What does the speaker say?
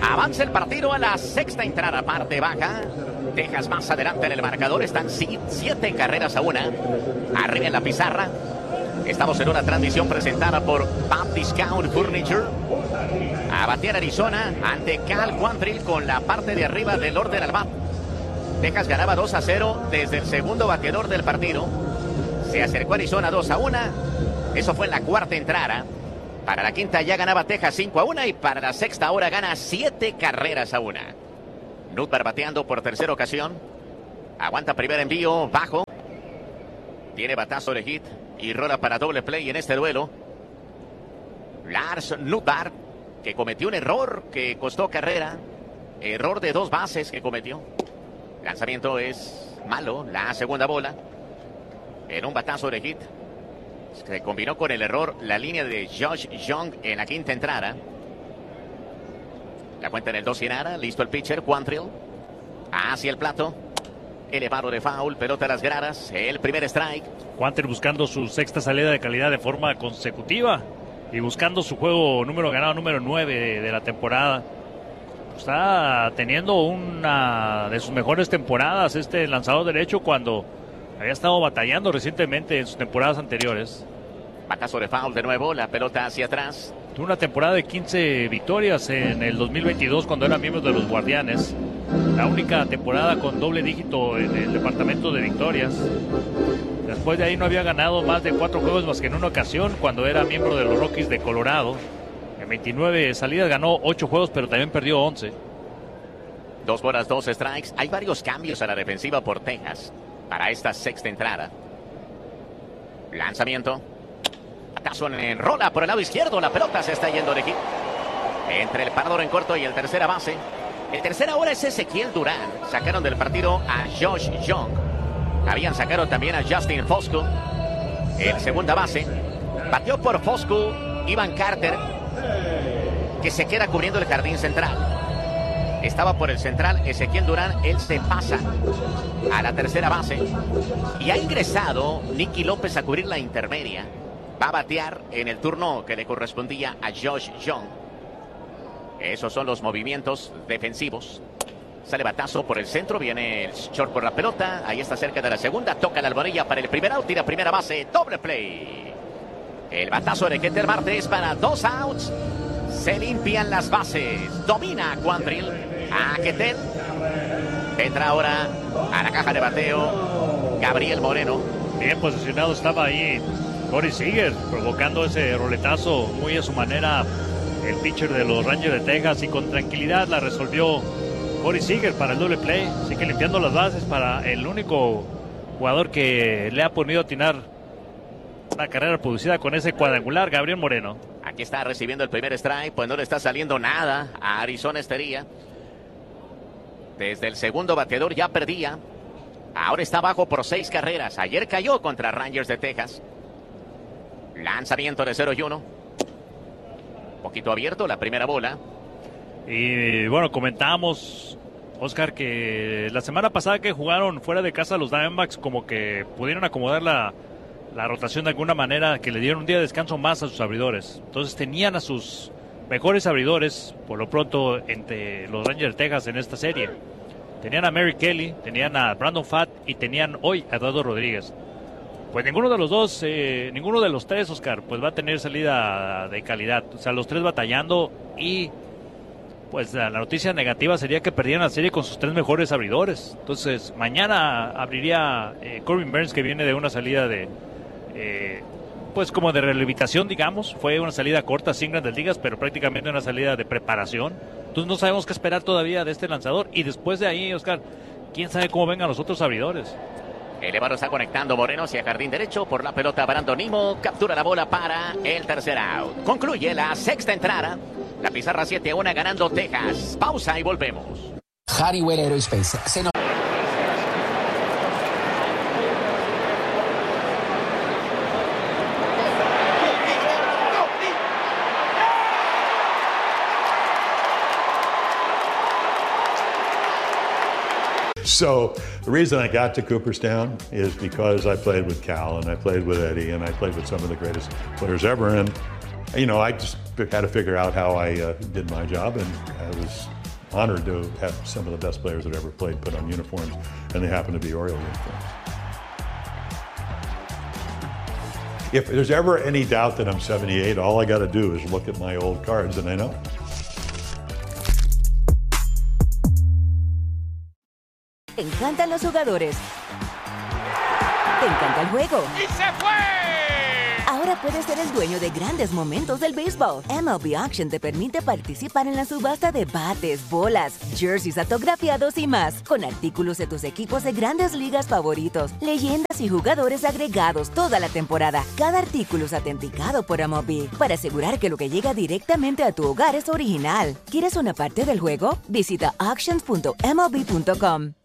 Avanza el partido a la sexta entrada, parte baja. Texas más adelante en el marcador. Están 7 carreras a 1. Arriba en la pizarra. Estamos en una transmisión presentada por Pub Discount Furniture. A batear Arizona ante Cal Quantrill con la parte de arriba del orden al bat. Texas ganaba 2-0 desde el segundo bateador del partido. Se acercó Arizona 2-1. Eso fue en la cuarta entrada. Para la quinta ya ganaba Texas 5-1 y para la sexta ahora gana 7 carreras a 1. Nootbaar bateando por tercera ocasión. Aguanta primer envío bajo. Tiene batazo de hit y rola para doble play en este duelo. Lars Nootbaar, que cometió un error que costó carrera. Error de 2 bases que cometió. Lanzamiento es malo. La segunda bola. En un batazo de hit. Se combinó con el error la línea de Josh Young en la quinta entrada. La cuenta en el 2 y nada. Listo el pitcher, Quantrill. Hacia el plato. Elevado de foul, pelota a las gradas. El primer strike. Quantrill buscando su sexta salida de calidad de forma consecutiva. Y buscando su juego ganado número 9 de la temporada. Está teniendo una de sus mejores temporadas este lanzador derecho cuando había estado batallando recientemente en sus temporadas anteriores. Batazo de foul de nuevo, la pelota hacia atrás. Tuvo una temporada de 15 victorias en el 2022 cuando era miembro de los Guardianes. La única temporada con doble dígito en el departamento de victorias. Después de ahí no había ganado más de 4 juegos más que en una ocasión cuando era miembro de los Rockies de Colorado. En 29 salidas ganó 8 juegos, pero también perdió 11. 2 bolas, 2 strikes. Hay varios cambios a la defensiva por Texas para esta sexta entrada. Lanzamiento. Batazo en rola por el lado izquierdo. La pelota se está yendo de hit. Entre el parador en corto y el tercera base. El tercera ahora es Ezequiel Durán. Sacaron del partido a Josh Young. Habían sacado también a Justin Foscue. El segunda base. Bateó por Foscue Ivan Carter, que se queda cubriendo el jardín central. Estaba por el central Ezequiel Durán. Él se pasa a la tercera base. Y ha ingresado Nicky López a cubrir la intermedia. Va a batear en el turno que le correspondía a Josh Young. Esos son los movimientos defensivos. Sale batazo por el centro. Viene el short por la pelota. Ahí está cerca de la segunda. Toca la almohadilla para el primer out. Tira primera base. Doble play. El batazo de Ketel Marte es para 2 outs. Se limpian las bases. Domina Quantrill. A Ketel. Entra ahora a la caja de bateo Gabriel Moreno. Bien posicionado estaba ahí Corey Seager, provocando ese roletazo muy a su manera el pitcher de los Rangers de Texas, y con tranquilidad la resolvió Corey Seager para el doble play. Así que limpiando las bases para el único jugador que le ha podido atinar una carrera producida con ese cuadrangular, Gabriel Moreno. Aquí está recibiendo el primer strike, pues no le está saliendo nada a Arizona Estería. Desde el segundo bateador ya perdía. Ahora está abajo por 6 carreras. Ayer cayó contra Rangers de Texas. Lanzamiento de 0-1. Poquito abierto la primera bola. Y bueno, comentábamos, Oscar, que la semana pasada que jugaron fuera de casa los Diamondbacks, como que pudieron acomodar la rotación de alguna manera, que le dieron un día de descanso más a sus abridores. Entonces tenían a sus mejores abridores, por lo pronto, entre los Rangers de Texas en esta serie. Tenían a Mary Kelly, tenían a Brandon Pfaadt y tenían hoy a Eduardo Rodríguez. Pues ninguno de los dos, ninguno de los tres, Oscar, pues va a tener salida de calidad. O sea, los tres batallando, y pues la noticia negativa sería que perdieran la serie con sus 3 mejores abridores. Entonces, mañana abriría Corbin Burnes, que viene de una salida de, pues como de rehabilitación, digamos. Fue una salida corta sin Grandes Ligas, pero prácticamente una salida de preparación. Entonces no sabemos qué esperar todavía de este lanzador. Y después de ahí, Oscar, quién sabe cómo vengan los otros abridores. Elevado está conectando Moreno hacia jardín derecho. Por la pelota Brandon Nimmo. Captura la bola para el tercer out. Concluye la sexta entrada. La pizarra 7-1 ganando Texas. Pausa y volvemos. Honeywell Aerospace. So the reason I got to Cooperstown is because I played with Cal, and I played with Eddie, and I played with some of the greatest players ever. And, you know, I just had to figure out how I did my job. And was honored to have some of the best players that ever played put on uniforms, and they happen to be Oriole uniforms. If there's ever any doubt that I'm 78, all I got to do is look at my old cards and I know. Te encantan los jugadores. Te encanta el juego. ¡Y se fue! Ahora puedes ser el dueño de grandes momentos del béisbol. MLB Auction te permite participar en la subasta de bates, bolas, jerseys autografiados y más, con artículos de tus equipos de grandes ligas favoritos, leyendas y jugadores agregados toda la temporada. Cada artículo es autenticado por MLB para asegurar que lo que llega directamente a tu hogar es original. ¿Quieres una parte del juego? Visita auctions.mlb.com.